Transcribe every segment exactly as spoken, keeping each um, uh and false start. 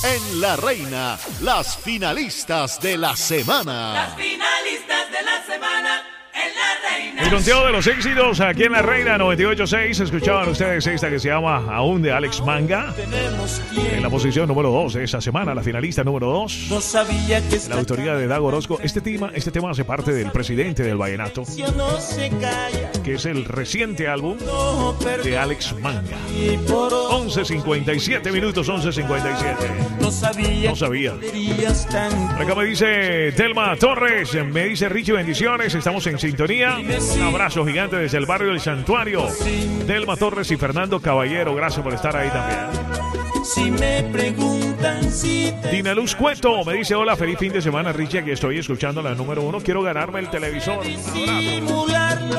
En La Reina, las finalistas de la semana. Las finalistas de la semana. En La Reina. El conteo de los éxitos aquí en La Reina noventa y ocho punto seis. Escuchaban ustedes esta que se llama Aún de Alex Manga. En la posición número dos de esa semana, la finalista número dos. No sabía que la autoría de Dago Orozco. Este tema, este tema hace parte del presidente del vallenato, no se calla, que es el reciente álbum no de Alex Manga. y por once cincuenta y siete minutos, once cincuenta y siete. no sabía, No sabía. que querías tanto. Acá me dice Telma Torres, me dice Richie, bendiciones, estamos en sintonía. Un abrazo gigante desde el barrio del Santuario. Telma Torres y Fernando Caballero, gracias por estar ahí también. Si me preguntan si te Dina Luz Cueto me dice, hola, feliz fin de semana, Richie, aquí estoy escuchando la número uno, quiero ganarme el televisor. Un abrazo. simularlo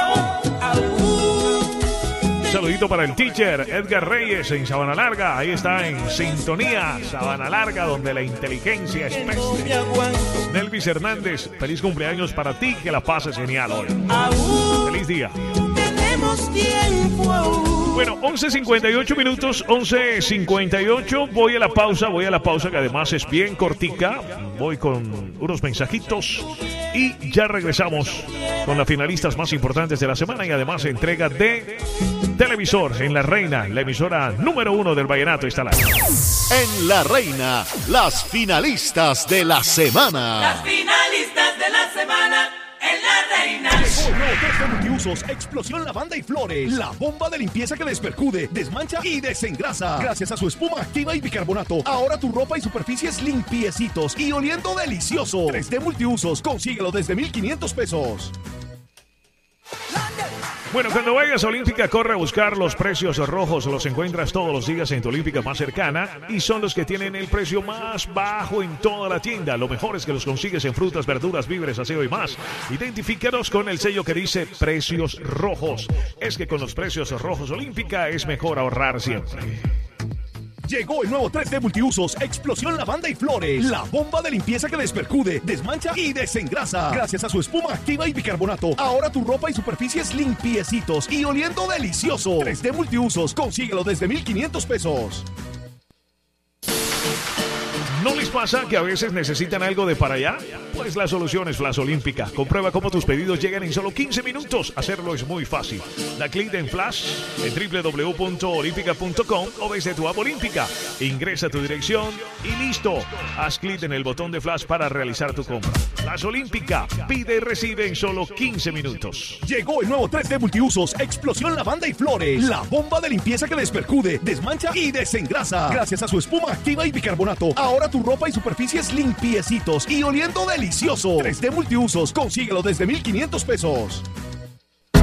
aún. Un saludito para el teacher Edgar Reyes en Sabana Larga, ahí está en sintonía, Sabana Larga, donde la inteligencia es No peste. me aguanto Nelvis Hernández, feliz cumpleaños para ti, que la pases genial hoy. aún. Feliz día. Tenemos tiempo aún. Bueno, once cincuenta y ocho minutos, once cincuenta y ocho. Voy a la pausa, voy a la pausa que además es bien cortica. Voy con unos mensajitos y ya regresamos con las finalistas más importantes de la semana y además entrega de televisor en La Reina, la emisora número uno del vallenato. Está la... En La Reina, las finalistas de la semana. Las finalistas de la semana. En La Reina. Llegó el nuevo test de multiusos, explosión lavanda y flores. La bomba de limpieza que despercude, desmancha y desengrasa. Gracias a su espuma activa y bicarbonato, ahora tu ropa y superficies limpiecitos y oliendo delicioso. tres D multiusos, consíguelo desde mil quinientos pesos. Bueno, cuando vayas a Olímpica, corre a buscar los precios rojos. Los encuentras todos los días en tu Olímpica más cercana y son los que tienen el precio más bajo en toda la tienda. Lo mejor es que los consigues en frutas, verduras, víveres, aseo y más. Identifícalos con el sello que dice Precios Rojos. Es que con los precios rojos Olímpica es mejor ahorrar siempre. Llegó el nuevo tres D multiusos, explosión lavanda y flores. La bomba de limpieza que despercude, desmancha y desengrasa. Gracias a su espuma activa y bicarbonato, ahora tu ropa y superficies limpiecitos y oliendo delicioso. tres D multiusos, consíguelo desde mil quinientos pesos. ¿No les pasa que a veces necesitan algo de para allá? Pues la solución es Flash Olímpica. Comprueba cómo tus pedidos llegan en solo quince minutos. Hacerlo es muy fácil. Da clic en Flash en doble u doble u doble u punto olímpica punto com o desde tu app Olímpica. Ingresa tu dirección y listo. Haz clic en el botón de Flash para realizar tu compra. Flash Olímpica. Pide y recibe en solo quince minutos. Llegó el nuevo tres D multiusos, explosión lavanda y flores. La bomba de limpieza que despercude, desmancha y desengrasa. Gracias a su espuma activa y bicarbonato, ahora tu ropa y superficies limpiecitos y oliendo delicioso. tres D multiusos, consíguelo desde mil quinientos pesos.